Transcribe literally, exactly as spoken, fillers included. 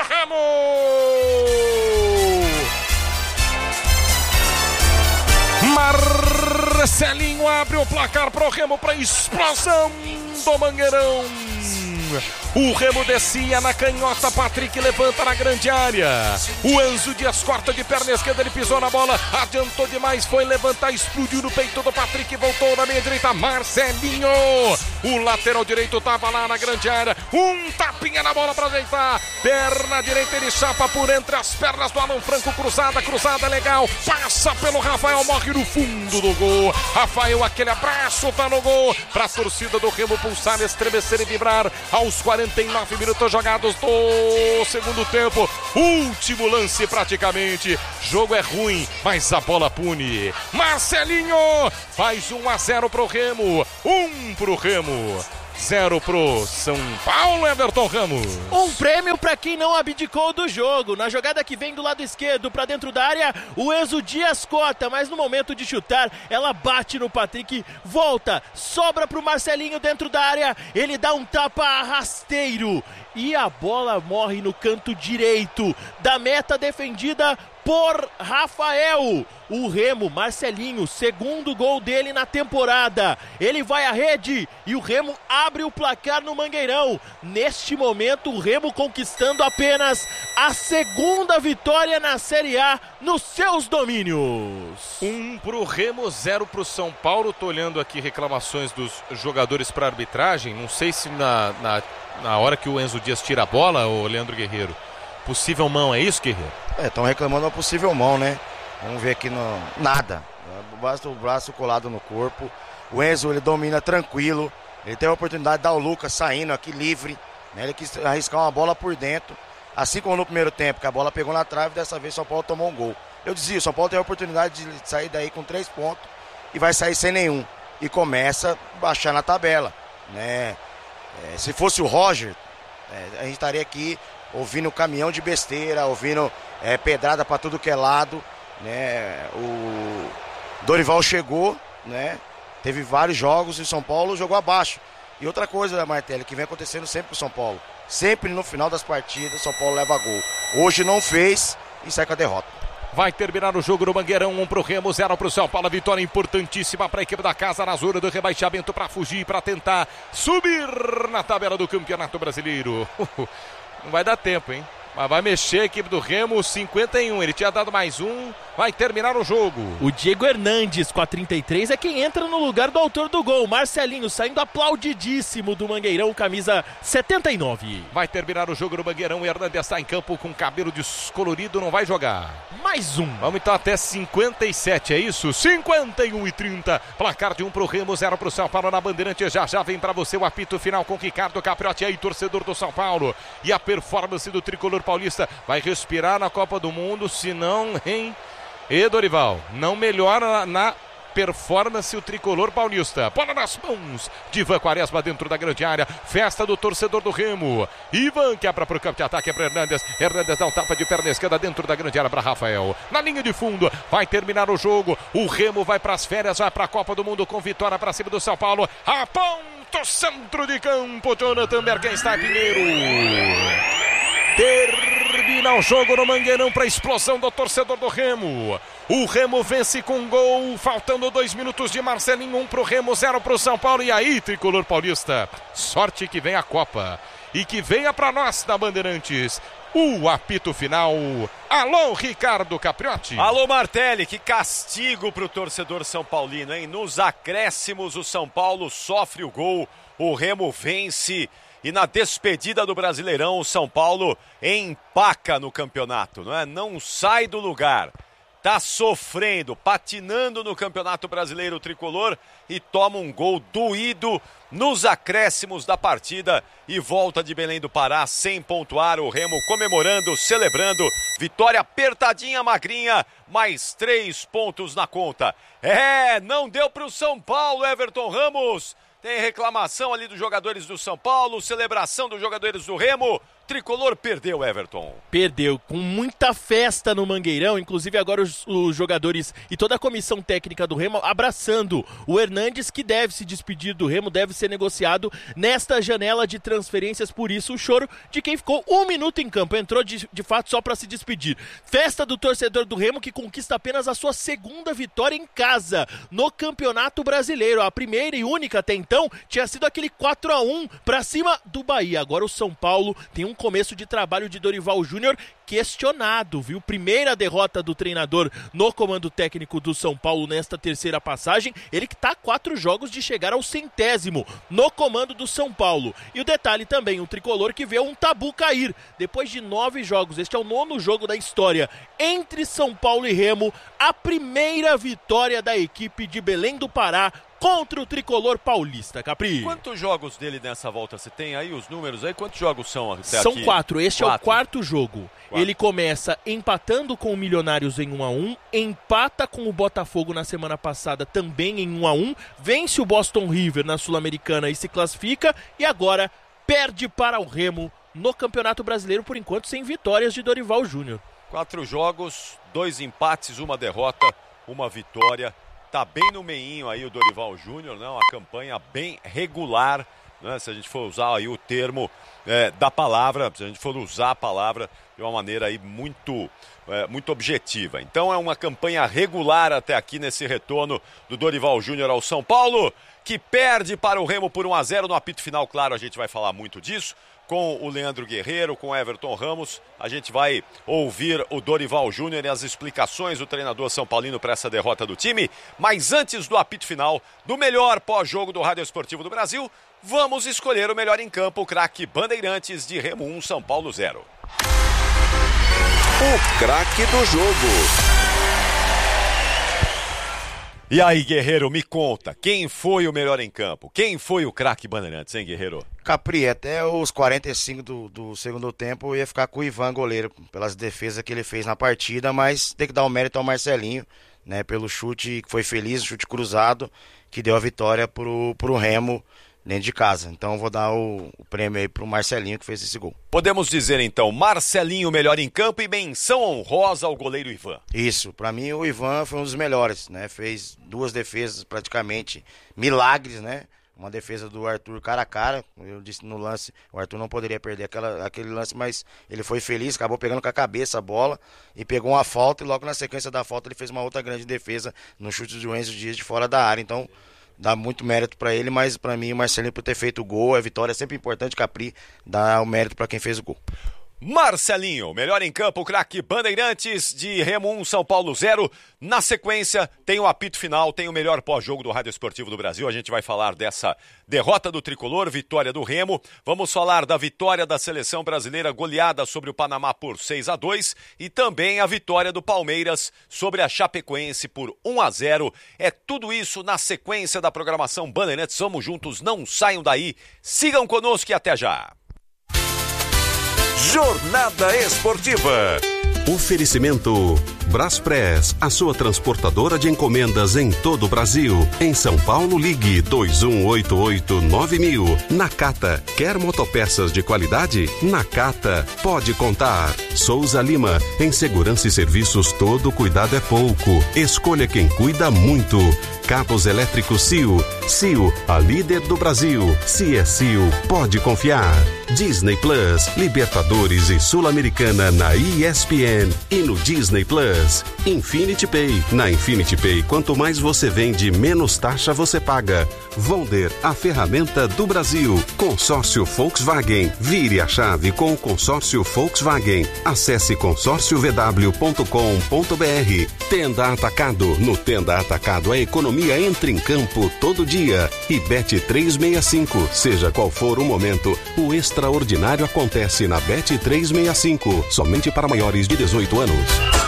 Remo! Marcelinho abre o placar pro Remo para explosão do Mangueirão. O Remo descia na canhota, Patrick levanta na grande área. O Enzo Dias corta de perna esquerda, ele pisou na bola, adiantou demais, foi levantar, explodiu no peito do Patrick, voltou na meia direita, Marcelinho. O lateral direito tava lá na grande área, um tapinha na bola para ajeitar. Perna direita, ele chapa por entre as pernas do Alan Franco, cruzada, cruzada legal, passa pelo Rafael, morre no fundo do gol. Rafael, aquele abraço, tá no gol, pra torcida do Remo pulsar, estremecer e vibrar aos quarenta e nove minutos jogados do segundo tempo. Último lance praticamente. Jogo é ruim, mas a bola pune. Marcelinho faz um a zero pro Remo. um pro Remo. Zero pro São Paulo, Everton Ramos. Um prêmio para quem não abdicou do jogo. Na jogada que vem do lado esquerdo para dentro da área, o Enzo Dias corta, mas no momento de chutar, ela bate no Patrick, volta, sobra pro Marcelinho dentro da área, ele dá um tapa rasteiro e a bola morre no canto direito da meta defendida por Rafael. O Remo, Marcelinho, segundo gol dele na temporada. Ele vai à rede e o Remo abre o placar no Mangueirão. Neste momento, o Remo conquistando apenas a segunda vitória na Série A nos seus domínios. Um pro Remo, zero pro São Paulo. Tô olhando aqui reclamações dos jogadores para arbitragem. Não sei se na, na, na hora que o Enzo Dias tira a bola, o Leandro Guerreiro, possível mão, é isso, Guerreiro? É, estão reclamando uma possível mão, né? Vamos ver aqui no... nada. Basta o braço colado no corpo. O Enzo, ele domina tranquilo. Ele teve a oportunidade de dar o Lucas saindo aqui livre, né? Ele quis arriscar uma bola por dentro. Assim como no primeiro tempo, que a bola pegou na trave, dessa vez o São Paulo tomou um gol. Eu dizia, o São Paulo tem a oportunidade de sair daí com três pontos e vai sair sem nenhum. E começa a baixar na tabela, né? É, se fosse o Roger, é, a gente estaria aqui ouvindo caminhão de besteira, ouvindo é, pedrada para tudo que é lado, né? O Dorival chegou, né? Teve vários jogos e o São Paulo jogou abaixo. E outra coisa, Martelli, que vem acontecendo sempre com o São Paulo, sempre no final das partidas o São Paulo leva gol. Hoje não fez e sai com a derrota. Vai terminar o jogo no Mangueirão, um pro Remo, zero pro São Paulo. Vitória importantíssima para a equipe da casa na zona do rebaixamento, para fugir, para tentar subir na tabela do Campeonato Brasileiro. Não vai dar tempo, hein? Mas vai mexer a equipe do Remo, cinquenta e um. Ele tinha dado mais um, vai terminar o jogo. O Diego Hernandes, com a trinta e três, é quem entra no lugar do autor do gol. Marcelinho saindo aplaudidíssimo do Mangueirão, camisa setenta e nove. Vai terminar o jogo no Mangueirão. O Hernandes está em campo com cabelo descolorido, não vai jogar. Mais um. Vamos então até cinquenta e sete, é isso? cinquenta e um e trinta. Placar de um pro Remo, zero pro São Paulo na Bandeirante. Já já vem pra você o apito final com Ricardo Capriotti aí, torcedor do São Paulo. E a performance do tricolor paulista vai respirar na Copa do Mundo, se não, hein? E Dorival, não melhora na performance o tricolor paulista. Bola nas mãos de Ivan Quaresma dentro da grande área. Festa do torcedor do Remo. Ivan quebra para o campo de ataque, é para Hernandes. Hernandes dá um tapa de perna esquerda dentro da grande área para Rafael. Na linha de fundo, vai terminar o jogo. O Remo vai para as férias, vai para a Copa do Mundo com vitória para cima do São Paulo. Aponta o centro de campo, Jonathan Bergenstein Pinheiro. Termina o jogo no Mangueirão para a explosão do torcedor do Remo. O Remo vence com gol, faltando dois minutos de Marcelinho, um pro Remo, zero pro São Paulo. E aí, tricolor paulista, sorte que vem a Copa e que venha para nós da Bandeirantes. O apito final. Alô, Ricardo Capriotti. Alô, Martelli, que castigo pro torcedor são paulino, hein? Nos acréscimos, o São Paulo sofre o gol, o Remo vence. E na despedida do Brasileirão, o São Paulo empaca no campeonato, não é? Não sai do lugar. Tá sofrendo, patinando no Campeonato Brasileiro tricolor e toma um gol doído nos acréscimos da partida e volta de Belém do Pará sem pontuar. O Remo comemorando, celebrando, vitória apertadinha, magrinha, mais três pontos na conta. É, não deu para o São Paulo, Everton Ramos. Tem reclamação ali dos jogadores do São Paulo, celebração dos jogadores do Remo. Tricolor perdeu, Everton. Perdeu, com muita festa no Mangueirão, inclusive agora os, os jogadores e toda a comissão técnica do Remo abraçando o Hernandes, que deve se despedir do Remo, deve ser negociado nesta janela de transferências, por isso o choro de quem ficou um minuto em campo, entrou de, de fato só para se despedir. Festa do torcedor do Remo, que conquista apenas a sua segunda vitória em casa no Campeonato Brasileiro. A primeira e única até então tinha sido aquele quatro a um para cima do Bahia. Agora o São Paulo tem um começo de trabalho de Dorival Júnior questionado, viu? Primeira derrota do treinador no comando técnico do São Paulo nesta terceira passagem. Ele que está a quatro jogos de chegar ao centésimo no comando do São Paulo. E o detalhe também, o tricolor que vê um tabu cair depois de nove jogos. Este é o nono jogo da história entre São Paulo e Remo. A primeira vitória da equipe de Belém do Pará contra o tricolor paulista, Capri. Quantos jogos dele nessa volta? Você tem aí os números aí? Quantos jogos são até São aqui? quatro. Este quatro. é o quarto jogo. Quatro. Ele começa empatando com o Milionários em um a um, empata com o Botafogo na semana passada também em um a um, vence o Boston River na Sul-Americana e se classifica, e agora perde para o Remo no Campeonato Brasileiro, por enquanto sem vitórias de Dorival Júnior. Quatro jogos, dois empates, uma derrota, uma vitória. Tá bem no meinho aí o Dorival Júnior, né? Uma campanha bem regular, né? Se a gente for usar aí o termo é, da palavra, se a gente for usar a palavra de uma maneira aí muito, é, muito objetiva. Então é uma campanha regular até aqui nesse retorno do Dorival Júnior ao São Paulo, que perde para o Remo por um a zero no apito final. Claro, a gente vai falar muito disso. Com o Leandro Guerreiro, com o Everton Ramos, a gente vai ouvir o Dorival Júnior e as explicações do treinador São Paulino para essa derrota do time. Mas antes do apito final, do melhor pós-jogo do Rádio Esportivo do Brasil, vamos escolher o melhor em campo, o craque Bandeirantes de Remo um, São Paulo zero. O craque do jogo. E aí, Guerreiro, me conta, quem foi o melhor em campo? Quem foi o craque Bandeirantes, hein, Guerreiro? Capri, até os quarenta e cinco do, do segundo tempo eu ia ficar com o Ivan, goleiro, pelas defesas que ele fez na partida, mas tem que dar o mérito ao Marcelinho, né, pelo chute que foi feliz, o chute cruzado, que deu a vitória pro, pro Remo dentro de casa. Então vou dar o, o prêmio aí pro Marcelinho, que fez esse gol. Podemos dizer então, Marcelinho melhor em campo e menção honrosa ao goleiro Ivan. Isso, pra mim o Ivan foi um dos melhores, né, fez duas defesas praticamente milagres, né. Uma defesa do Arthur cara a cara, eu disse no lance, o Arthur não poderia perder aquela, aquele lance, mas ele foi feliz, acabou pegando com a cabeça a bola e pegou uma falta, e logo na sequência da falta ele fez uma outra grande defesa no chute do Enzo Dias de fora da área. Então dá muito mérito pra ele, mas pra mim o Marcelinho por ter feito o gol, a vitória é sempre importante, Capri, dá o mérito pra quem fez o gol. Marcelinho, melhor em campo, craque Bandeirantes de Remo um, São Paulo zero. Na sequência, tem o apito final, tem o melhor pós-jogo do Rádio Esportivo do Brasil. A gente vai falar dessa derrota do Tricolor, vitória do Remo. Vamos falar da vitória da seleção brasileira goleada sobre o Panamá por seis a dois e também a vitória do Palmeiras sobre a Chapecoense por um a zero. É tudo isso na sequência da programação Bandeirantes. Vamos juntos, não saiam daí. Sigam conosco e até já. Jornada Esportiva. Oferecimento Braspress, a sua transportadora de encomendas em todo o Brasil. Em São Paulo, ligue dois um oito oito nove mil. Nakata, quer motopeças de qualidade? Nakata, pode contar. Souza Lima, em segurança e serviços todo cuidado é pouco. Escolha quem cuida muito. Cabos elétricos C I O. C I O, a líder do Brasil. Se é C I O, pode confiar. Disney Plus, Libertadores e Sul-Americana na E S P N e no Disney Plus. Infinity Pay. Na Infinity Pay, quanto mais você vende, menos taxa você paga. Vonder, a ferramenta do Brasil. Consórcio Volkswagen. Vire a chave com o consórcio Volkswagen. Acesse consórcio v w ponto com ponto b r. Tenda Atacado. No Tenda Atacado, a economia entra em campo todo dia. E Bet trezentos e sessenta e cinco. Seja qual for o momento, o extraordinário acontece na Bet trezentos e sessenta e cinco. Somente para maiores de dezoito anos.